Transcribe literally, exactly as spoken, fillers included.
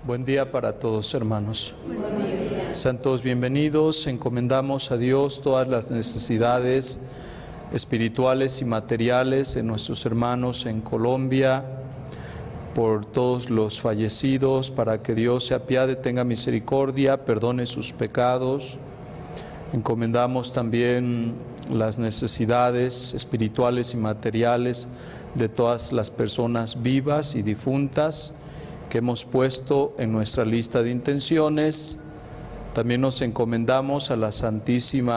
Buen día para todos, hermanos. Sean todos bienvenidos. Encomendamos a Dios todas las necesidades espirituales y materiales de nuestros hermanos en Colombia, por todos los fallecidos, para que Dios se apiade, tenga misericordia, perdone sus pecados. Encomendamos también las necesidades espirituales y materiales de todas las personas vivas y difuntas que hemos puesto en nuestra lista de intenciones. También nos encomendamos a la Santísima